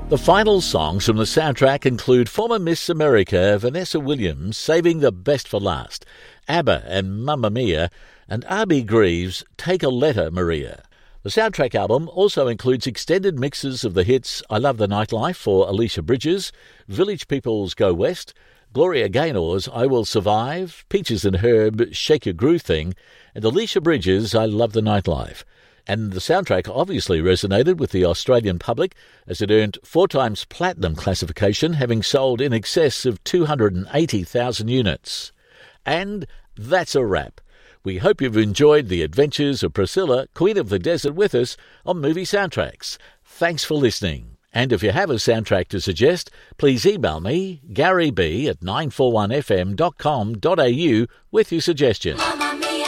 The final songs from the soundtrack include former Miss America Vanessa Williams' Saving the Best for Last, ABBA and Mamma Mia, and R.B. Greaves' Take a Letter, Maria. The soundtrack album also includes extended mixes of the hits I Love the Nightlife for Alicia Bridges, Village People's Go West, Gloria Gaynor's I Will Survive, Peaches and Herb, Shake Your Groove Thing, and Alicia Bridges' I Love the Nightlife. And the soundtrack obviously resonated with the Australian public as it earned 4 times platinum classification, having sold in excess of 280,000 units. And that's a wrap. We hope you've enjoyed the adventures of Priscilla, Queen of the Desert, with us on Movie Soundtracks. Thanks for listening. And if you have a soundtrack to suggest, please email me, garyb@941fm.com.au with your suggestion.